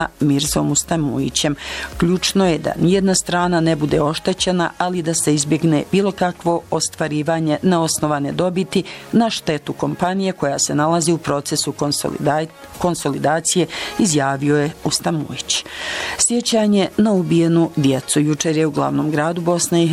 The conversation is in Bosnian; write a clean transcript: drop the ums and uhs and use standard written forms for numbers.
Mirzom Ustamujićem. Ključno je da nijedna strana ne bude oštećena, ali da se izbjegne bilo kakvo ostvarivanje neosnovane dobiti na štetu kompanije koja se nalazi u procesu konsolidacije, izjavio je Ustamujić. Sjećanje na ubijenu djecu. Jučer je u glavnom gradu Bosne i